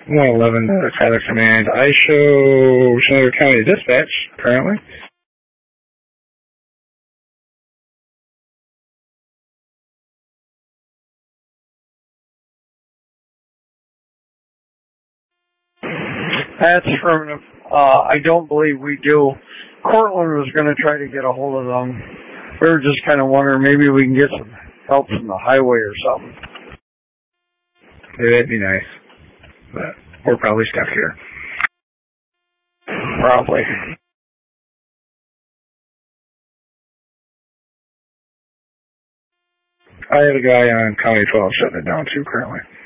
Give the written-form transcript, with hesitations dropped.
111 Tyler Command. I show Schneider County Dispatch, currently. That's affirmative. I don't believe we do. Cortland was going to try to get a hold of them. We were just kind of wondering maybe we can get some help from the highway or something. Yeah, that'd be nice. But we're probably stuck here. Probably. I have a guy on County 12 shutting it down too currently.